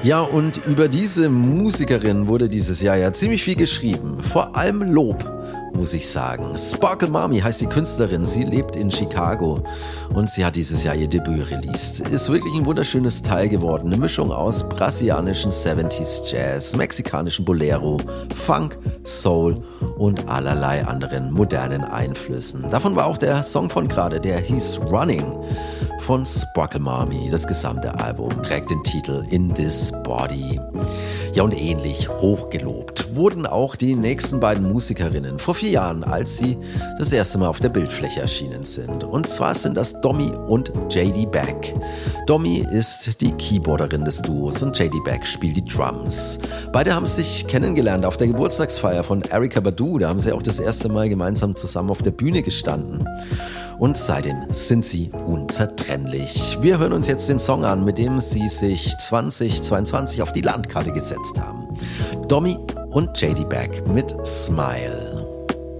Ja, und über diese Musikerin wurde dieses Jahr ja ziemlich viel geschrieben. Vor allem Lob, muss ich sagen. Sparkle Mommy heißt die Künstlerin. Sie lebt in Chicago und sie hat dieses Jahr ihr Debüt released. Ist wirklich ein wunderschönes Teil geworden. Eine Mischung aus brasilianischen 70s Jazz, mexikanischen Bolero, Funk, Soul und allerlei anderen modernen Einflüssen. Davon war auch der Song von gerade, der hieß Running von Sparkle Mommy. Das gesamte Album trägt den Titel In This Body. Ja, und ähnlich hochgelobt wurden auch die nächsten beiden Musikerinnen vor 4 Jahren, als sie das erste Mal auf der Bildfläche erschienen sind. Und zwar sind das Domi und JD Beck. Domi ist die Keyboarderin des Duos und JD Beck spielt die Drums. Beide haben sich kennengelernt auf der Geburtstagsfeier von Erykah Badu. Da haben sie auch das erste Mal gemeinsam zusammen auf der Bühne gestanden. Und seitdem sind sie unzertrennlich. Wir hören uns jetzt den Song an, mit dem sie sich 2022 auf die Landkarte gesetzt haben. Domi und JD Beck mit Smile.